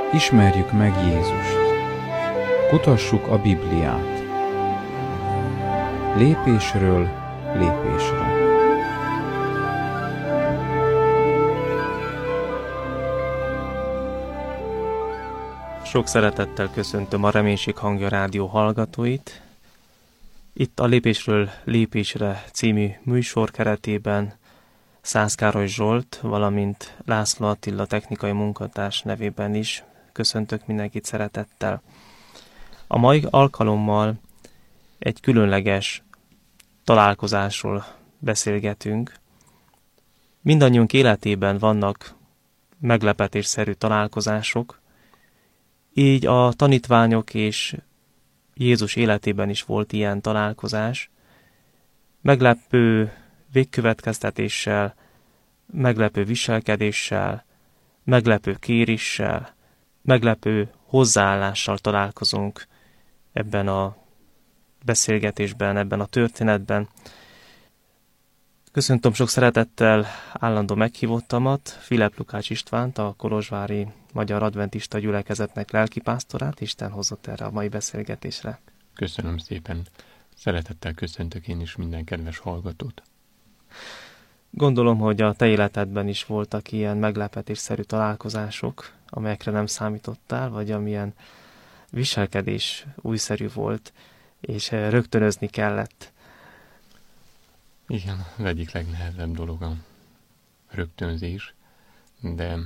Ismerjük meg Jézust. Kutassuk a Bibliát. Lépésről lépésre. Sok szeretettel köszöntöm a Reménység Hangja rádió hallgatóit. Itt a Lépésről lépésre című műsor keretében Szász Károly Zsolt, valamint László Attila technikai munkatárs nevében is köszöntök mindenkit szeretettel. A mai alkalommal egy különleges találkozásról beszélgetünk. Mindannyiunk életében vannak meglepetésszerű találkozások, így a tanítványok és Jézus életében is volt ilyen találkozás. Meglepő végkövetkeztetéssel, meglepő viselkedéssel, meglepő kéréssel, meglepő hozzáállással találkozunk ebben a beszélgetésben, ebben a történetben. Köszöntöm sok szeretettel állandó meghívottamat, Filip Lukács Istvánt, a kolozsvári Magyar Adventista Gyülekezetnek lelkipásztorát. Isten hozott erre a mai beszélgetésre. Köszönöm szépen. Szeretettel köszöntök én is minden kedves hallgatót. Gondolom, hogy a te életedben is voltak ilyen meglepetésszerű találkozások, amelyekre nem számítottál, vagy amilyen viselkedés újszerű volt, és rögtönözni kellett. Igen, az egyik legnehezebb dolog a rögtönzés, de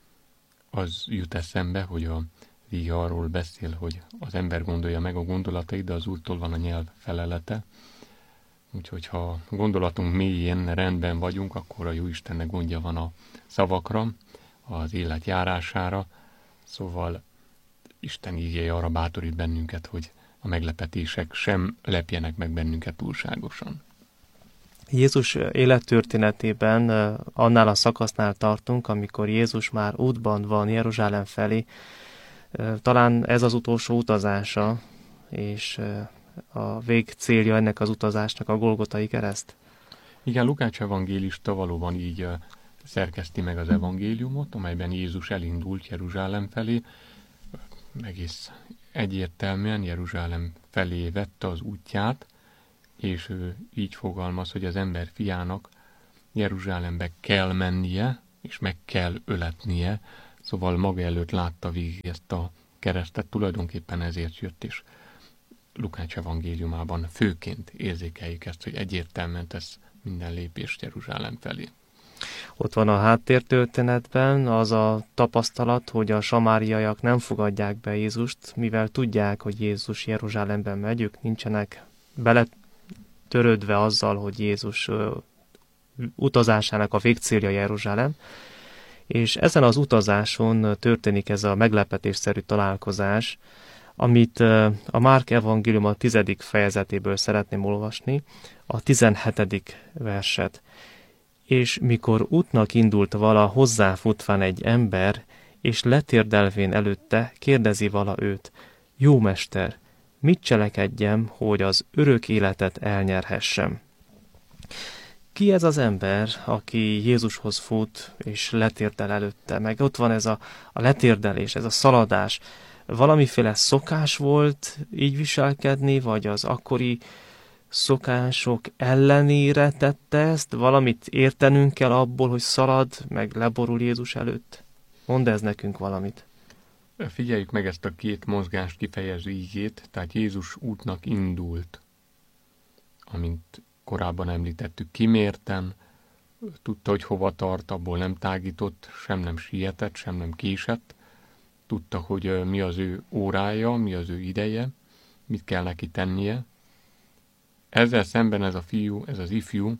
az jut eszembe, hogy a ige arról beszél, hogy az ember gondolja meg a gondolatait, de az Úrtól van a nyelv felelete. Úgyhogy ha a gondolatunk mélyén rendben vagyunk, akkor a Jóistennek gondja van a szavakra, az élet járására. Szóval Isten igéje arra bátorít bennünket, hogy a meglepetések sem lepjenek meg bennünket túlságosan. Jézus élettörténetében annál a szakasznál tartunk, amikor Jézus már útban van Jeruzsálem felé. Talán ez az utolsó utazása, és a végcélja ennek az utazásnak a Golgotai kereszt. Igen, Lukács evangélista valóban így szerkeszti meg az evangéliumot, amelyben Jézus elindult Jeruzsálem felé. Egész egyértelműen Jeruzsálem felé vette az útját, és ő így fogalmaz, hogy az ember fiának Jeruzsálembe kell mennie, és meg kell öletnie, szóval maga előtt látta végig ezt a keresztet, tulajdonképpen ezért jött, és Lukács evangéliumában főként érzékeljük ezt, hogy egyértelműen tesz minden lépést Jeruzsálem felé. Ott van a háttértörténetben az a tapasztalat, hogy a samáriaiak nem fogadják be Jézust, mivel tudják, hogy Jézus Jeruzsálemben megy, ők nincsenek beletörődve azzal, hogy Jézus utazásának a végcélja Jeruzsálem, és ezen az utazáson történik ez a meglepetésszerű találkozás, amit a Márk evangélium a 10. fejezetéből szeretném olvasni, a 17. verset. És mikor útnak indult vala, hozzáfutván egy ember, és letérdelvén előtte, kérdezi vala őt: Jó mester, mit cselekedjem, hogy az örök életet elnyerhessem? Ki ez az ember, aki Jézushoz fut, és letérdel előtte? Meg ott van ez a letérdelés, ez a szaladás. Valamiféle szokás volt így viselkedni, vagy az akkori szokások ellenére tette ezt? Valamit értenünk kell abból, hogy szalad, meg leborul Jézus előtt? Mondd ez nekünk valamit. Figyeljük meg ezt a két mozgást kifejező igét, tehát Jézus útnak indult, amint korábban említettük, kimérten, tudta, hogy hova tart, abból nem tágított, sem nem sietett, sem nem késett, tudta, hogy mi az ő órája, mi az ő ideje, mit kell neki tennie. Ezzel szemben ez a fiú, ez az ifjú,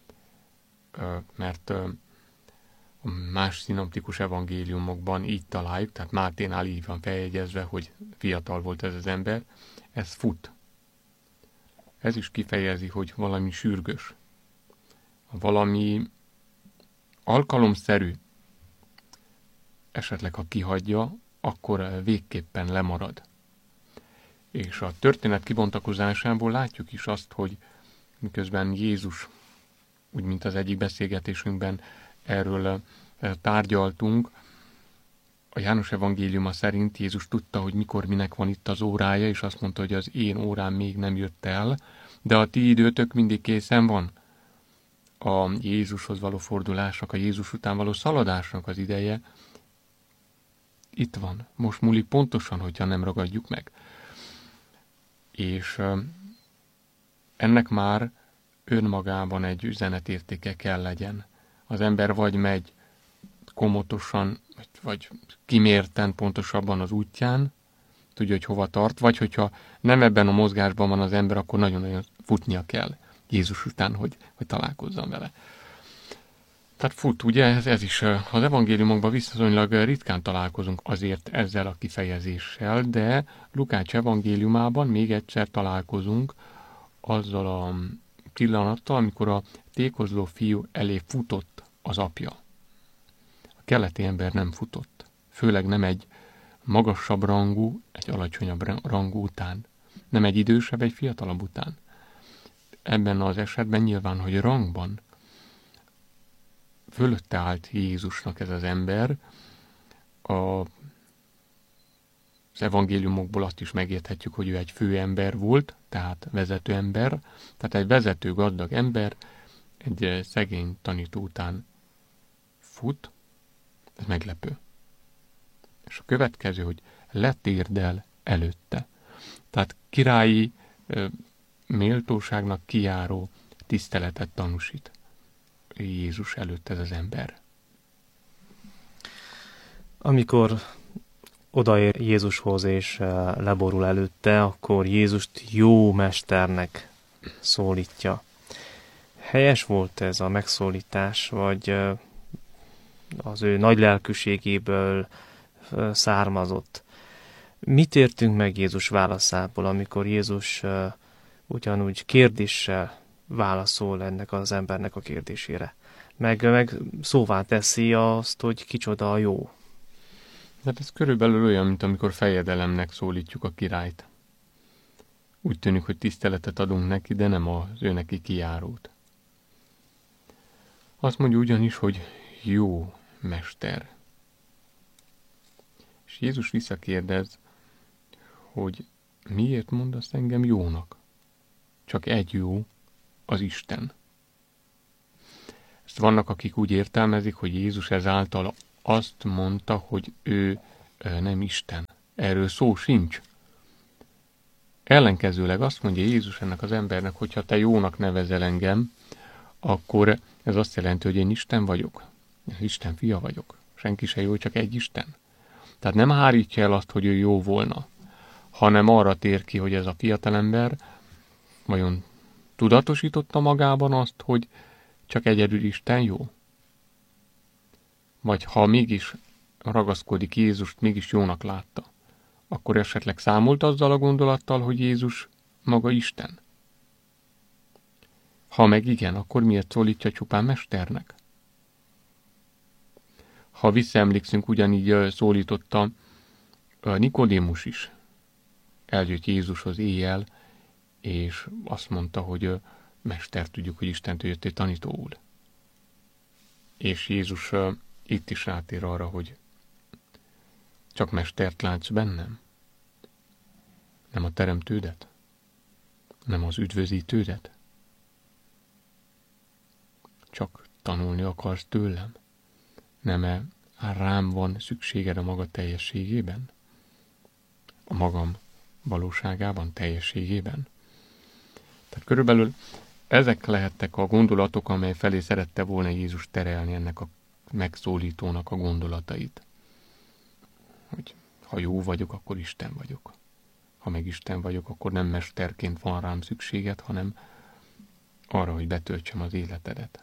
mert a más szinoptikus evangéliumokban így találjuk, tehát Máténál így van feljegyezve, hogy fiatal volt ez az ember, ez fut. Ez is kifejezi, hogy valami sürgős, valami alkalomszerű, esetleg ha kihagyja, akkor végképpen lemarad. És a történet kibontakozásából látjuk is azt, hogy miközben Jézus, úgy mint az egyik beszélgetésünkben erről tárgyaltunk, A János evangéliuma szerint Jézus tudta, hogy mikor minek van itt az órája, és azt mondta, hogy az én órám még nem jött el, de a ti időtök mindig készen van. A Jézushoz való fordulásnak, a Jézus után való szaladásnak az ideje itt van. Most múlik pontosan, hogyha nem ragadjuk meg. És ennek már önmagában egy üzenetértéke kell legyen. Az ember vagy megy komotosan, vagy kimérten pontosabban az útján, tudja, hogy hova tart, vagy hogyha nem ebben a mozgásban van az ember, akkor nagyon-nagyon futnia kell Jézus után, hogy találkozzam vele. Tehát fut, ugye, ez is az evangéliumokban viszonylag ritkán találkozunk azért ezzel a kifejezéssel, de Lukács evangéliumában még egyszer találkozunk azzal a pillanattal, amikor a tékozló fiú elé futott az apja. A keleti ember nem futott, főleg nem egy magasabb rangú, egy alacsonyabb rangú után, nem egy idősebb, egy fiatalabb után. Ebben az esetben nyilván, hogy rangban fölötte állt Jézusnak ez az ember. Az evangéliumokból azt is megérthetjük, hogy ő egy főember volt, tehát vezető ember, tehát egy vezető gazdag ember egy szegény tanító után fut, ez meglepő. És a következő, hogy letérdel előtte. Tehát királyi méltóságnak kijáró tiszteletet tanúsít Jézus előtt ez az ember. Amikor odaér Jézushoz és leborul előtte, akkor Jézust jó mesternek szólítja. Helyes volt ez a megszólítás, vagy az ő nagy lelkűségéből származott? Mit értünk meg Jézus válaszából, amikor Jézus ugyanúgy kérdéssel válaszol ennek az embernek a kérdésére? Meg szóvá teszi azt, hogy kicsoda a jó. Hát ez körülbelül olyan, mint amikor fejedelemnek szólítjuk a királyt. Úgy tűnik, hogy tiszteletet adunk neki, de nem az ő neki kijárót. Azt mondja ugyanis, hogy jó mester. És Jézus visszakérdez, hogy miért mondasz engem jónak? Csak egy jó, az Isten. Ezt vannak, akik úgy értelmezik, hogy Jézus ezáltal azt mondta, hogy ő nem Isten. Erről szó sincs. Ellenkezőleg azt mondja Jézus ennek az embernek, hogyha te jónak nevezel engem, akkor ez azt jelenti, hogy én Isten vagyok. Isten fia vagyok. Senki se jó, csak egy Isten. Tehát nem hárítja el azt, hogy ő jó volna, hanem arra tér ki, hogy ez a fiatalember vajon tudatosította magában azt, hogy csak egyedül Isten jó? Vagy ha mégis ragaszkodik Jézust, mégis jónak látta, akkor esetleg számolt azzal a gondolattal, hogy Jézus maga Isten? Ha meg igen, akkor miért szólítja csupán mesternek? Ha visszaemlékszünk, ugyanígy szólította Nikodémus is. Eljött Jézushoz éjjel, és azt mondta, hogy mester, tudjuk, hogy Istentől jött egy tanító úr. És Jézus itt is rátér arra, hogy csak mestert látsz bennem? Nem a teremtődet? Nem az üdvözítődet? Csak tanulni akarsz tőlem? Nem-e rám van szükséged a maga teljességében? A magam valóságában, teljességében? Tehát körülbelül ezek lehettek a gondolatok, amely felé szerette volna Jézus terelni ennek a megszólítónak a gondolatait. Hogy ha jó vagyok, akkor Isten vagyok. Ha meg Isten vagyok, akkor nem mesterként van rám szükséged, hanem arra, hogy betöltsem az életedet.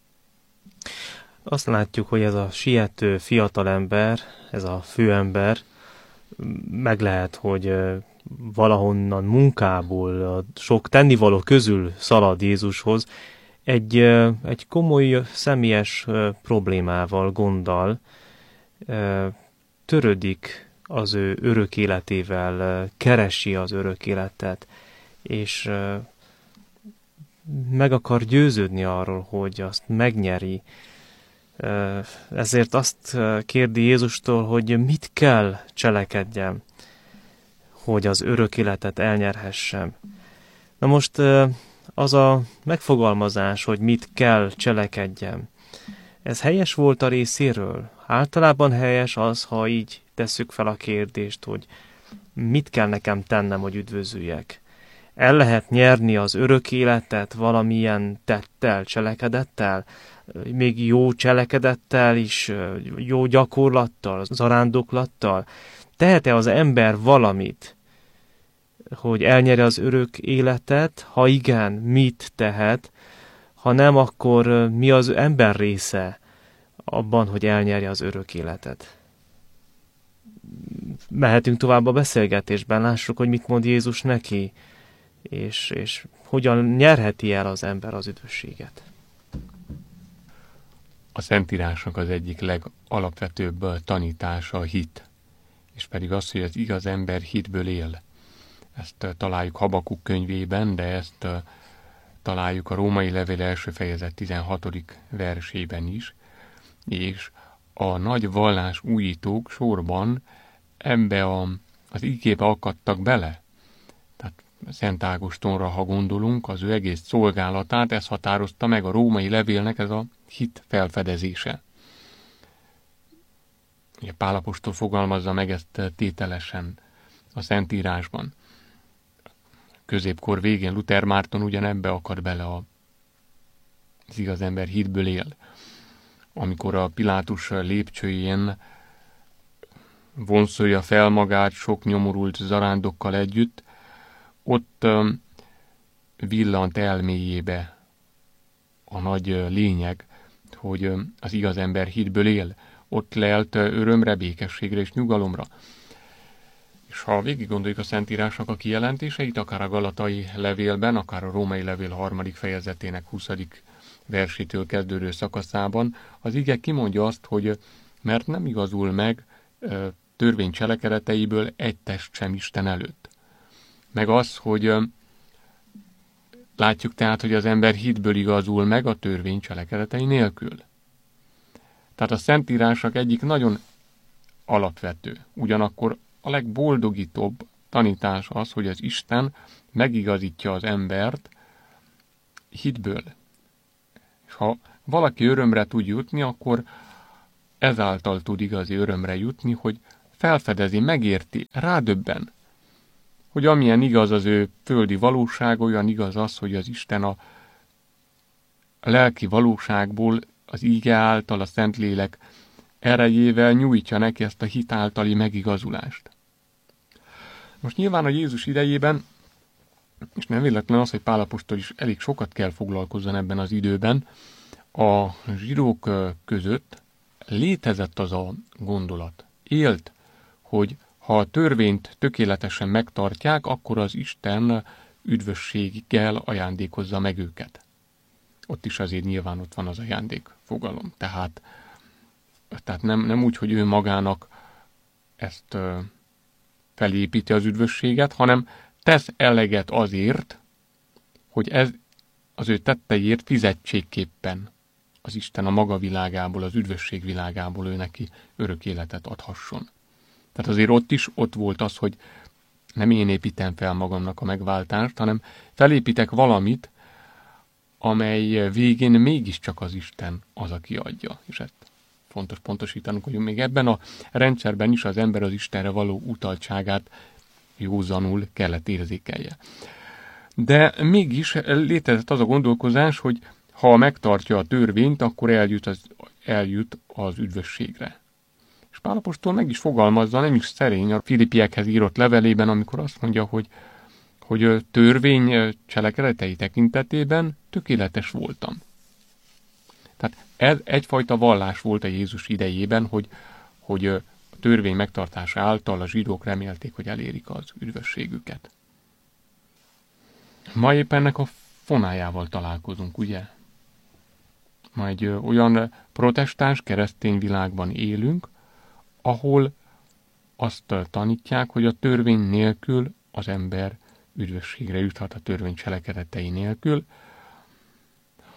Azt látjuk, hogy ez a siető fiatalember, ez a főember, meg lehet, hogy valahonnan munkából, a sok tennivaló közül szalad Jézushoz, egy komoly személyes problémával, gonddal, törődik az ő örök életével, keresi az örök életet, és meg akar győződni arról, hogy azt megnyeri, Ezért azt kérdi Jézustól, hogy mit kell cselekedjem, hogy az örök életet elnyerhessem. Na most az a megfogalmazás, hogy mit kell cselekedjem, ez helyes volt a részéről? Általában helyes az, ha így tesszük fel a kérdést, hogy mit kell nekem tennem, hogy üdvözüljek. El lehet nyerni az örök életet valamilyen tettel, cselekedettel, még jó cselekedettel is, jó gyakorlattal, zarándoklattal. Tehet-e az ember valamit, hogy elnyerje az örök életet? Ha igen, mit tehet? Ha nem, akkor mi az ember része abban, hogy elnyerje az örök életet? Mehetünk tovább a beszélgetésben, lássuk, hogy mit mond Jézus neki, és hogyan nyerheti el az ember az üdvösséget. A Szentírásnak az egyik legalapvetőbb tanítása a hit, és pedig az, hogy az igaz ember hitből él. Ezt találjuk Habakuk könyvében, de ezt találjuk a Római levél első fejezet 16. versében is, és a nagy vallás újítók sorban ebbe az igébe akadtak bele. Tehát Szent Ágostonra, ha gondolunk, az ő egész szolgálatát, ez határozta meg a római levélnek, ez a hit felfedezése. Ugye Pál apostol fogalmazza meg ezt tételesen a Szentírásban. Középkor végén Luther Márton ugyanebbe akad bele az igaz ember hitből él. Amikor a Pilátus lépcsőjén vonszolja fel magát sok nyomorult zarándokkal együtt, ott villant elméjébe a nagy lényeg, hogy az igaz ember hitből él. Ott lelt örömre, békességre és nyugalomra. És ha végig gondoljuk a Szentírásnak a kijelentéseit, akár a Galatai levélben, akár a Római levél 3. fejezetének 20. versétől kezdődő szakaszában, az ige kimondja azt, hogy mert nem igazul meg törvény cselekedeteiből egy test sem Isten előtt. Meg az, hogy látjuk tehát, hogy az ember hitből igazul meg a törvény cselekedetei nélkül. Tehát a Szentírásnak egyik nagyon alapvető, ugyanakkor a legboldogítóbb tanítás az, hogy az Isten megigazítja az embert hitből. És ha valaki örömre tud jutni, akkor ezáltal tud igazi örömre jutni, hogy felfedezi, megérti, rádöbben, hogy amilyen igaz az ő földi valóság, olyan igaz az, hogy az Isten a lelki valóságból az íge által, a Szentlélek erejével nyújtja neki ezt a hit általi megigazulást. Most nyilván a Jézus idejében, és nem véletlen az, hogy Pál apostol is elég sokat kell foglalkozzon ebben az időben, a zsidók között létezett az a gondolat. Élt, hogy ha a törvényt tökéletesen megtartják, akkor az Isten üdvösséggel ajándékozza meg őket. Ott is azért nyilván ott van az ajándék fogalom. Tehát nem úgy, hogy ő magának ezt felépíti az üdvösséget, hanem tesz eleget azért, hogy ez az ő tetteiért fizetségképpen az Isten a maga világából, az üdvösség világából ő neki örök életet adhasson. Tehát azért ott volt az, hogy nem én építem fel magamnak a megváltást, hanem felépítek valamit, amely végén mégiscsak az Isten az, aki adja. És ezt fontos pontosítanunk, hogy még ebben a rendszerben is az ember az Istenre való utaltságát józanul kellett érzékelje. De mégis létezett az a gondolkozás, hogy ha megtartja a törvényt, akkor eljut az üdvösségre. És Pál apostol meg is fogalmazza, nem is szerény a Filippiekhez írott levelében, amikor azt mondja, hogy törvény cselekedetei tekintetében tökéletes voltam. Tehát ez egyfajta vallás volt a Jézus idejében, hogy a törvény megtartása által a zsidók remélték, hogy elérik az üdvösségüket. Ma épp ennek a fonájával találkozunk, ugye? Ma egy olyan protestáns keresztény világban élünk, ahol azt tanítják, hogy a törvény nélkül az ember üdvösségre juthat, a törvény cselekedetei nélkül.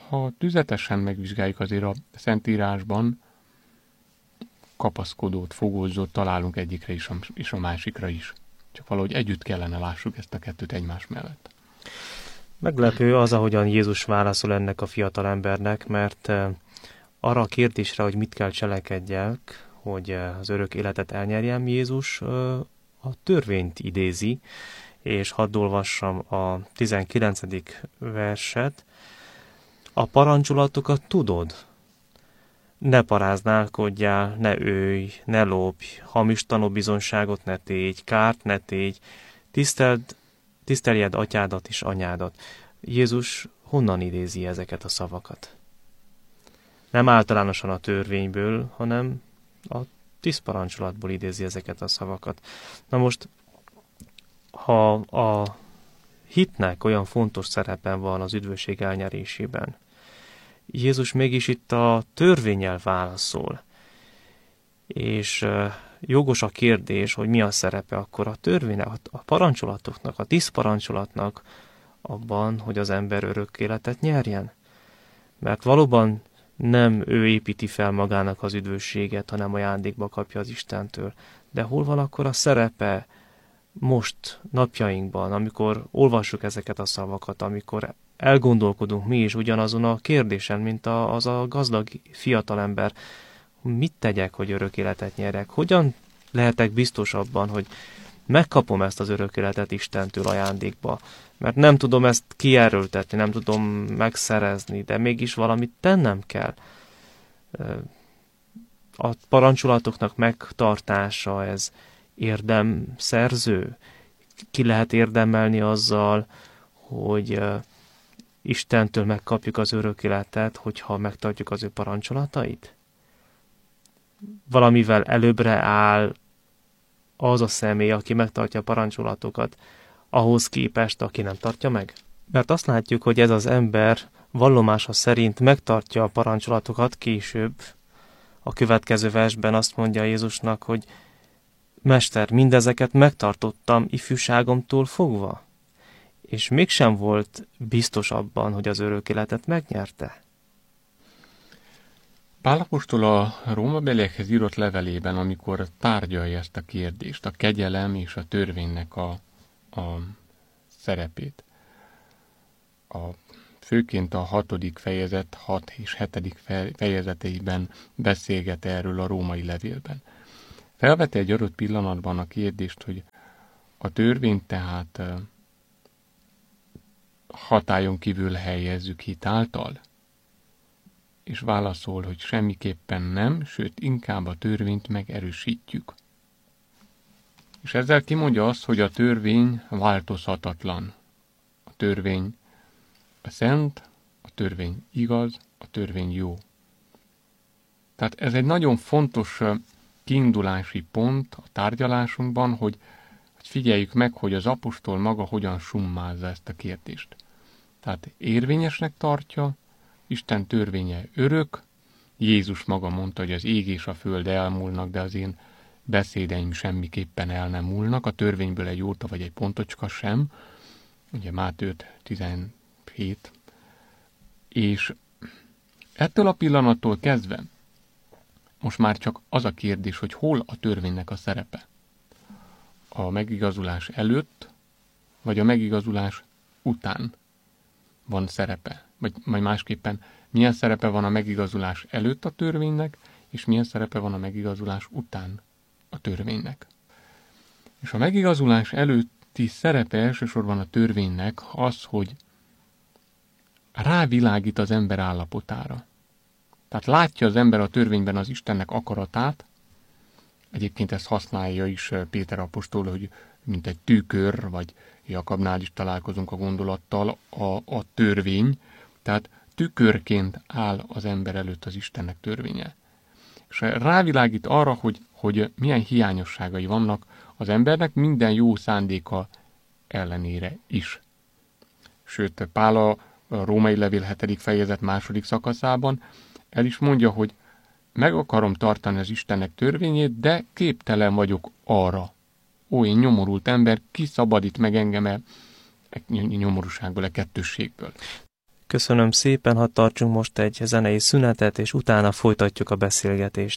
Ha tüzetesen megvizsgáljuk, azért a Szentírásban kapaszkodót, fogózót találunk egyikre is, és a másikra is. Csak valahogy együtt kellene lássuk ezt a kettőt egymás mellett. Meglepő az, ahogyan Jézus válaszol ennek a fiatalembernek, mert arra a kérdésre, hogy mit kell cselekedjek, hogy az örök életet elnyerjem, Jézus a törvényt idézi, és hadd olvassam a 19. verset. A parancsolatokat tudod. Ne paráználkodjál, ne ölj, ne lopj, hamis tanúbizonyságot ne tégy, kárt ne tégy, tiszteljed atyádat és anyádat. Jézus honnan idézi ezeket a szavakat? Nem általánosan a törvényből, hanem a 10 parancsolatból idézi ezeket a szavakat. Na most, ha a hitnek olyan fontos szerepen van az üdvösség elnyerésében, Jézus mégis itt a törvénnyel válaszol. És jogos a kérdés, hogy mi a szerepe akkor a törvénynek, a parancsolatoknak, a 10 parancsolatnak abban, hogy az ember örök életet nyerjen. Mert valóban nem ő építi fel magának az üdvösséget, hanem ajándékba kapja az Istentől. De hol van akkor a szerepe most, napjainkban, amikor olvassuk ezeket a szavakat, amikor elgondolkodunk mi is ugyanazon a kérdésen, mint az a gazdag fiatalember. Mit tegyek, hogy örök életet nyerek? Hogyan lehetek biztos abban, hogy megkapom ezt az örök életet Istentől ajándékba? Mert nem tudom ezt kierőltetni, nem tudom megszerezni, de mégis valamit tennem kell. A parancsolatoknak megtartása, ez érdemszerző. Ki lehet érdemelni azzal, hogy Istentől megkapjuk az örök életet, hogyha megtartjuk az ő parancsolatait? Valamivel előbbre áll az a személy, aki megtartja a parancsolatokat, ahhoz képest, aki nem tartja meg? Mert azt látjuk, hogy ez az ember vallomása szerint megtartja a parancsolatokat később. A következő versben azt mondja Jézusnak, hogy Mester, mindezeket megtartottam ifjúságomtól fogva, és mégsem volt biztos abban, hogy az örök életet megnyerte. Pál apostol a rómabeliekhez írott levelében, amikor tárgyalja ezt a kérdést, a kegyelem és a törvénynek a szerepét. Főként a 6. fejezet, 6 és 7. fejezeteiben beszélget erről a római levélben. Felveti egy adott pillanatban a kérdést, hogy a törvényt tehát hatályon kívül helyezzük hit által? És válaszol, hogy semmiképpen nem, sőt inkább a törvényt megerősítjük. És ezzel kimondja azt, hogy a törvény változhatatlan. A törvény a szent, a törvény igaz, a törvény jó. Tehát ez egy nagyon fontos kiindulási pont a tárgyalásunkban, hogy figyeljük meg, hogy az apostol maga hogyan summázza ezt a kérdést. Tehát érvényesnek tartja, Isten törvénye örök, Jézus maga mondta, hogy az ég és a föld elmúlnak, de az én beszédeim semmiképpen el nem múlnak, a törvényből egy óta vagy egy pontocska sem, ugye Máté 5:17, és ettől a pillanattól kezdve most már csak az a kérdés, hogy hol a törvénynek a szerepe. A megigazulás előtt, vagy a megigazulás után van szerepe. Vagy másképpen, milyen szerepe van a megigazulás előtt a törvénynek, és milyen szerepe van a megigazulás után a törvénynek. És a megigazulás előtti szerepe elsősorban a törvénynek az, hogy rávilágít az ember állapotára. Tehát látja az ember a törvényben az Istennek akaratát, egyébként ezt használja is Péter apostol, hogy mint egy tükör, vagy Jakabnál is találkozunk a gondolattal, a törvény, tehát tükörként áll az ember előtt az Istennek törvénye. És rávilágít arra, hogy milyen hiányosságai vannak az embernek minden jó szándéka ellenére is. Sőt, Pál a római levél 7. fejezet 2. szakaszában el is mondja, hogy meg akarom tartani az Istennek törvényét, de képtelen vagyok arra. Ó, én nyomorult ember, ki szabadít meg engem el nyomorúságból, kettősségből. Köszönöm szépen, hadd tartsunk most egy zenei szünetet, és utána folytatjuk a beszélgetést.